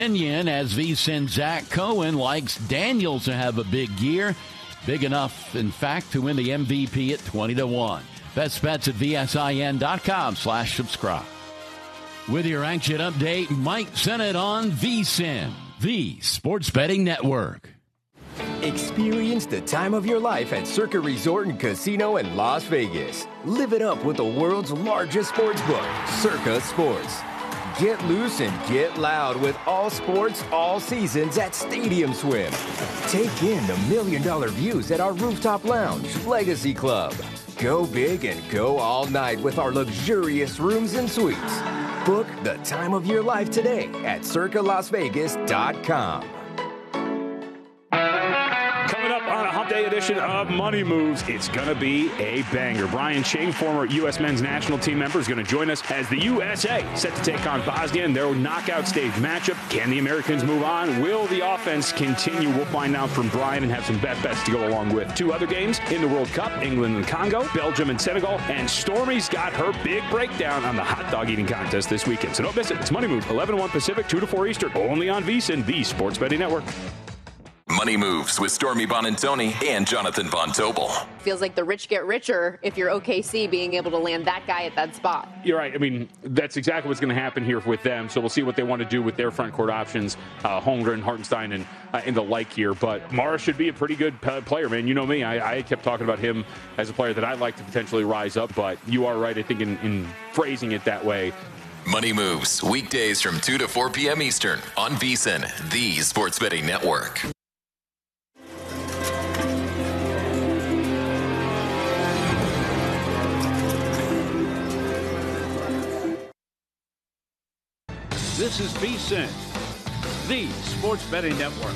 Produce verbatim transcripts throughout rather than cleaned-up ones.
Opinion as VSiN Zach Cohen likes Daniel to have a big year. Big enough, in fact, to win the M V P at twenty to one. Best bets at vsin.com slash subscribe. With your action update, Mike Sennett on VSiN, the Sports Betting Network. Experience the time of your life at Circa Resort and Casino in Las Vegas. Live it up with the world's largest sports book, Circa Sports. Get loose and get loud with all sports, all seasons at Stadium Swim. Take in the million-dollar views at our rooftop lounge, Legacy Club. Go big and go all night with our luxurious rooms and suites. Book the time of your life today at circa las vegas dot com. Coming up on a Hump Day edition of Money Moves, it's going to be a banger. Brian Ching, former U S men's national team member, is going to join us as the U S A set to take on Bosnia in their knockout stage matchup. Can the Americans move on? Will the offense continue? We'll find out from Brian and have some bet bets to go along with. Two other games in the World Cup, England and Congo, Belgium and Senegal, and Stormy's got her big breakdown on the hot dog eating contest this weekend. So don't miss it. It's Money Moves, eleven to one Pacific, two to four Eastern, only on VSiN, the Sports Betting Network. Money Moves with Stormy Bonantoni and Jonathan Von Tobel. Feels like the rich get richer if you're O K C being able to land that guy at that spot. You're right. I mean, that's exactly what's going to happen here with them. So we'll see what they want to do with their front court options, uh, Holmgren, Hartenstein, and, uh, and the like here. But Mara should be a pretty good p- player, man. You know me. I, I kept talking about him as a player that I'd like to potentially rise up. But you are right, I think, in, in phrasing it that way. Money Moves, weekdays from two to four p.m. Eastern on VSiN, the Sports Betting Network. This is VSiN, the Sports Betting Network.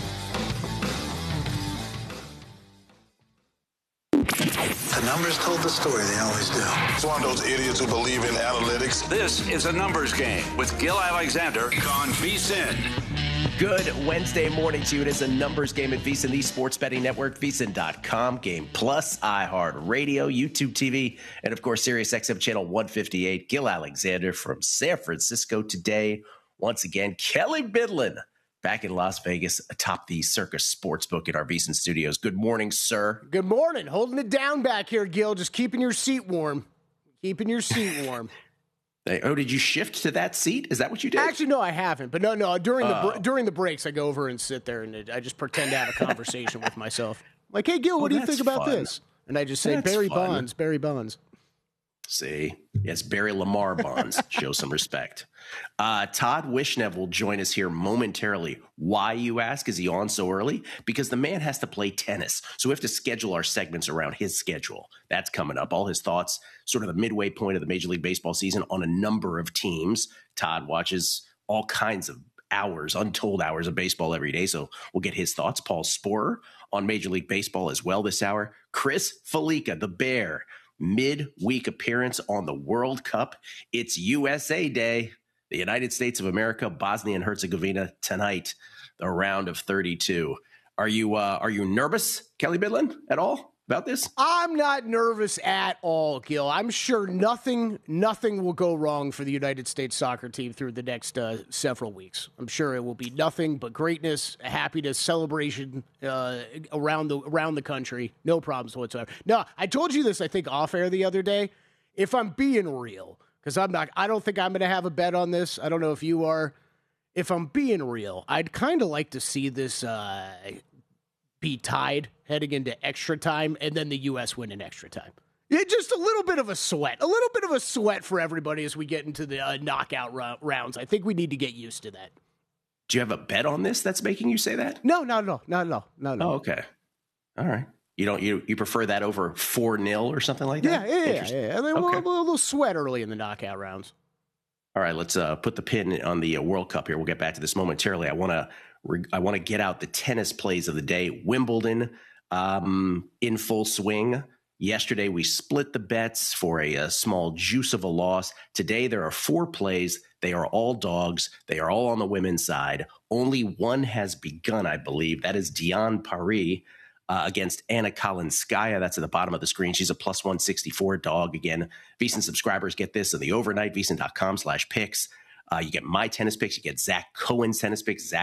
The numbers told the story, they always do. It's one of those idiots who believe in analytics. This is a numbers game with Gil Alexander on VSiN. Good Wednesday morning to you. It is a numbers game at VSiN, the Sports Betting Network, V S I N dot com, Game Plus, iHeartRadio, YouTube T V, and of course, Sirius X M Channel one fifty-eight. Gil Alexander from San Francisco today. Once again, Kelly Bidlin back in Las Vegas atop the Circa Sportsbook at our VSiN studios. Good morning, sir. Good morning. Holding it down back here, Gil. Just keeping your seat warm. Keeping your seat warm. Hey, oh, did you shift to that seat? Is that what you did? Actually, no, I haven't. But no, no. During the Oh. br- during the breaks, I go over and sit there and I just pretend to have a conversation with myself. Like, hey, Gil, what Oh, do you that's think about fun. this? And I just say, That's Barry fun. Bonds, Barry Bonds. See, yes, Barry Lamar Bonds. Show some respect. Uh, Todd Wishnev will join us here momentarily. Why, you ask? Is he on so early? Because the man has to play tennis. So we have to schedule our segments around his schedule. That's coming up. All his thoughts, sort of the midway point of the Major League Baseball season on a number of teams. Todd watches all kinds of hours, untold hours of baseball every day. So we'll get his thoughts. Paul Sporer on Major League Baseball as well this hour. Chris Felica, the Bear, midweek appearance on the World Cup. It's U S A Day. The United States of America, Bosnia and Herzegovina tonight, the round of thirty-two. Are you uh, are you nervous, Kelly Bidlin, at all about this? I'm not nervous at all, Gil. I'm sure nothing nothing will go wrong for the United States soccer team through the next uh, several weeks. I'm sure it will be nothing but greatness, happiness, celebration uh, around the around the country. No problems whatsoever. No, I told you this, I think, off air the other day. If I'm being real, because I'm not, I don't think I'm going to have a bet on this. I don't know if you are. If I'm being real, I'd kind of like to see this uh, be tied heading into extra time, and then the U S win in extra time. Yeah, just a little bit of a sweat, a little bit of a sweat for everybody as we get into the uh, knockout ro- rounds. I think we need to get used to that. Do you have a bet on this that's making you say that? No, not at all. Not at all. Not at all. Oh, okay. All right. You don't you you prefer that over four nil or something like Yeah, that? yeah, yeah. yeah. And then Okay. we'll, a little sweat early in the knockout rounds. All right, let's uh, put the pin on the uh, World Cup here. We'll get back to this momentarily. I want to re- I want to get out the tennis plays of the day. Wimbledon um, in full swing. Yesterday we split the bets for a, a small juice of a loss. Today there are four plays. They are all dogs. They are all on the women's side. Only one has begun, I believe. That is Diane Paris uh, against Anna Kalinskaya. That's at the bottom of the screen. She's a plus one sixty-four dog. Again, VSiN subscribers get this in the overnight, vsin dot com slash picks. Uh, you get my tennis picks. You get Zach Cohen's tennis picks. Zach